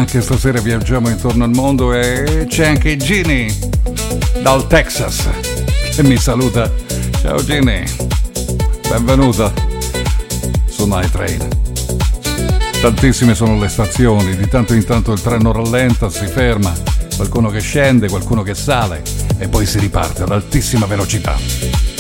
Anche stasera viaggiamo intorno al mondo e c'è anche Ginny dal Texas che mi saluta. Ciao Ginny, benvenuta su Night Train. Tantissime sono le stazioni, di tanto in tanto il treno rallenta, si ferma, qualcuno che scende, qualcuno che sale e poi si riparte ad altissima velocità.